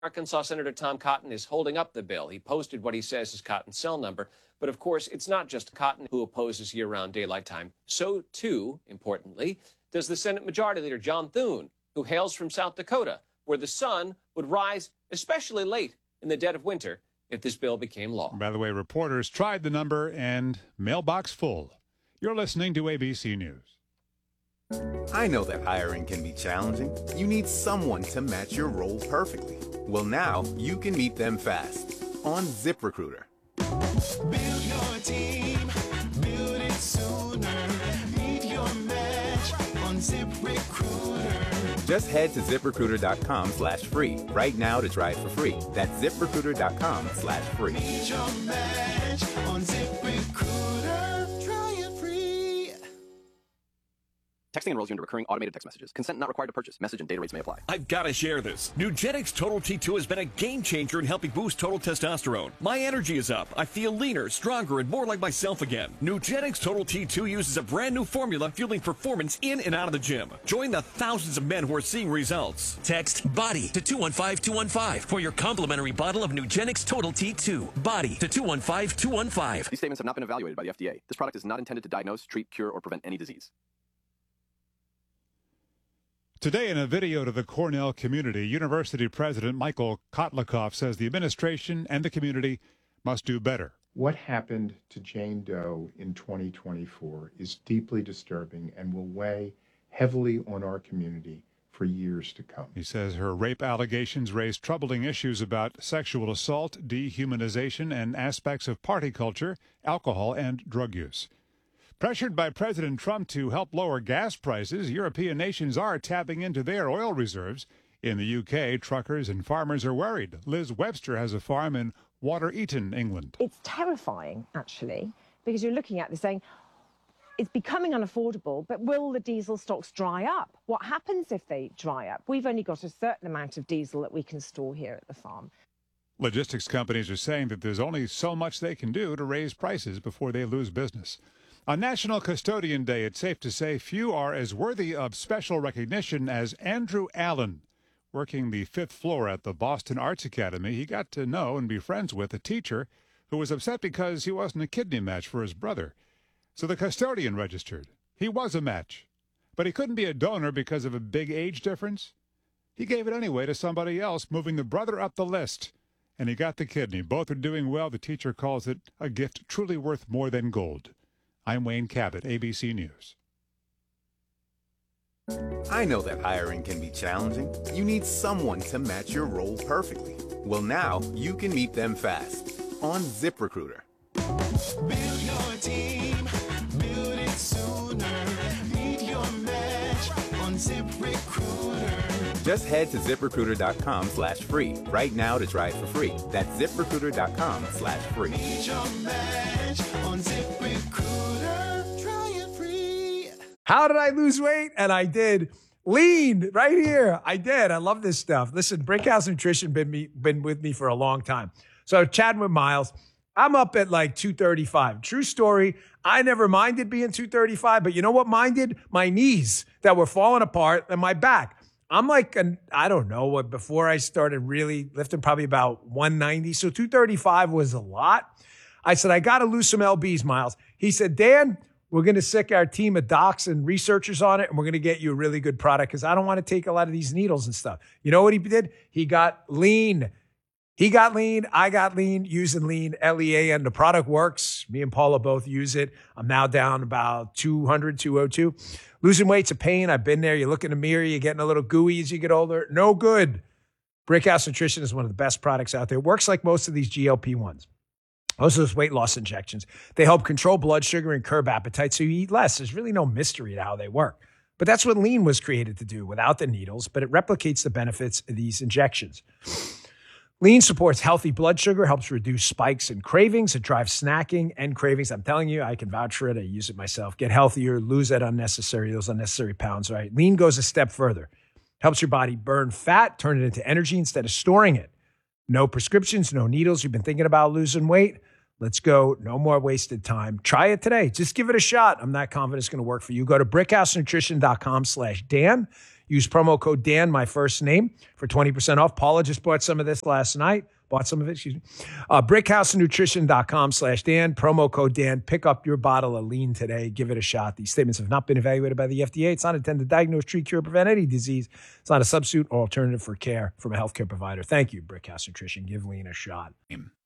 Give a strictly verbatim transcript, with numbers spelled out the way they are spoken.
Arkansas Senator Tom Cotton is holding up the bill. He posted what he says is Cotton's cell number. But of course, it's not just Cotton who opposes year-round daylight time. So, too, importantly, does the Senate Majority Leader John Thune, who hails from South Dakota, where the sun would rise especially late in the dead of winter if this bill became law. By the way, reporters tried the number and mailbox full. You're listening to A B C News. I know that hiring can be challenging. You need someone to match your role perfectly. Well, now you can meet them fast on ZipRecruiter. Build your team, build it sooner. Meet your match on ZipRecruiter. Just head to ZipRecruiter.com slash free right now to try it for free. That's ZipRecruiter.com slash free. Meet your match on ZipRecruiter. Try it free. Texting enrolls you into recurring automated text messages. Consent not required to purchase. Message and data rates may apply. I've got to share this. Nugenix Total T two has been a game changer in helping boost total testosterone. My energy is up. I feel leaner, stronger, and more like myself again. Nugenix Total T two uses a brand new formula fueling performance in and out of the gym. Join the thousands of men who are seeing results. Text BODY to two one five two one five for your complimentary bottle of Nugenix Total T two. BODY to two one five two one five. These statements have not been evaluated by the F D A. This product is not intended to diagnose, treat, cure, or prevent any disease. Today, in a video to the Cornell community, University President Michael Kotlikoff says the administration and the community must do better. What happened to Jane Doe in twenty twenty-four is deeply disturbing and will weigh heavily on our community for years to come. He says her rape allegations raise troubling issues about sexual assault, dehumanization, and aspects of party culture, alcohol, and drug use. Pressured by President Trump to help lower gas prices, European nations are tapping into their oil reserves. In the U K, truckers and farmers are worried. Liz Webster has a farm in Water Eaton, England. It's terrifying, actually, because you're looking at this saying, it's becoming unaffordable, but will the diesel stocks dry up? What happens if they dry up? We've only got a certain amount of diesel that we can store here at the farm. Logistics companies are saying that there's only so much they can do to raise prices before they lose business. On National Custodian Day, it's safe to say few are as worthy of special recognition as Andrew Allen. Working the fifth floor at the Boston Arts Academy, he got to know and be friends with a teacher who was upset because he wasn't a kidney match for his brother. So the custodian registered. He was a match, but he couldn't be a donor because of a big age difference. He gave it anyway to somebody else, moving the brother up the list, and he got the kidney. Both are doing well. The teacher calls it a gift truly worth more than gold. I'm Wayne Cabot, A B C News. I know that hiring can be challenging. You need someone to match your role perfectly. Well, now you can meet them fast on ZipRecruiter. Build your team, build it sooner. Meet your match on ZipRecruiter. Just head to ZipRecruiter.com slash free right now to try it for free. That's ZipRecruiter.com slash free. Meet your match on ZipRecruiter. Try it free. How did I lose weight? And I did. Lean right here. I did. I love this stuff. Listen, Brickhouse Nutrition been me been with me for a long time. So chatting with Miles, I'm up at like two thirty-five. True story. I never minded being two thirty-five, but you know what minded? My knees that were falling apart and my back. I'm like, an, I don't know what, before I started really lifting, probably about one ninety. So two thirty-five was a lot. I said, I got to lose some L Bs, Miles. He said, Dan, we're going to sick our team of docs and researchers on it, and we're going to get you a really good product because I don't want to take a lot of these needles and stuff. You know what he did? He got lean. He got lean. I got lean using lean, L E A, and the product works. Me and Paula both use it. I'm now down about two hundred, two oh two. Losing weight's a pain. I've been there. You look in the mirror, you're getting a little gooey as you get older. No good. Brickhouse Nutrition is one of the best products out there. It works like most of these G L P ones. Most of those weight loss injections. They help control blood sugar and curb appetite so you eat less. There's really no mystery to how they work. But that's what lean was created to do without the needles, but it replicates the benefits of these injections. Lean supports healthy blood sugar, helps reduce spikes and cravings. It drives snacking and cravings. I'm telling you, I can vouch for it. I use it myself. Get healthier, lose that unnecessary, those unnecessary pounds, right? Lean goes a step further. Helps your body burn fat, turn it into energy instead of storing it. No prescriptions, no needles. You've been thinking about losing weight? Let's go. No more wasted time. Try it today. Just give it a shot. I'm not confident it's going to work for you. Go to brickhousenutrition.com slash Dan. Use promo code Dan, my first name, for twenty percent off. Paula just bought some of this last night. Bought some of it, excuse me. Uh, brickhousenutrition.com slash Dan, promo code Dan. Pick up your bottle of lean today. Give it a shot. These statements have not been evaluated by the F D A. It's not intended to diagnose, treat, cure, prevent any disease. It's not a substitute or alternative for care from a healthcare provider. Thank you, Brickhouse Nutrition. Give lean a shot.